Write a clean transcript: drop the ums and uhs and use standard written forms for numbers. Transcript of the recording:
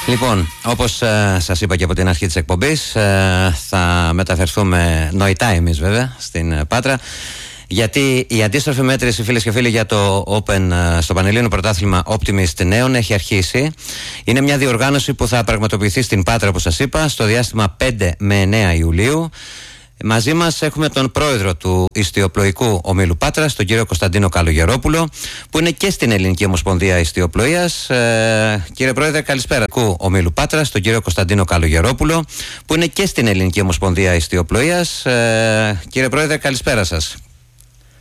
Λοιπόν, όπως σας είπα και από την αρχή της εκπομπής, θα μεταφερθούμε νοητά εμείς βέβαια στην Πάτρα, γιατί η αντίστροφη μέτρηση, φίλες και φίλοι, για το Open στο Πανελλήνιο Πρωτάθλημα Optimist Νέων έχει αρχίσει. Είναι μια διοργάνωση που θα πραγματοποιηθεί στην Πάτρα, όπως σας είπα, στο διάστημα 5 με 9 Ιουλίου. Μαζί μας έχουμε τον πρόεδρο του Ιστιοπλοϊκού Ομίλου Πάτρας, τον κύριο Κωνσταντίνο Καλογερόπουλο, που είναι και στην Ελληνική Ομοσπονδία Ιστιοπλοείας. Κύριε Πρόεδρε, καλησπέρα. Ομίλου Πάτρας, τον κύριο Κωνσταντίνο Καλογερόπουλο, που είναι και στην Ελληνική Ομοσπονδία Ιστιοπλοείας. Κύριε Πρόεδρε, καλησπέρα σας.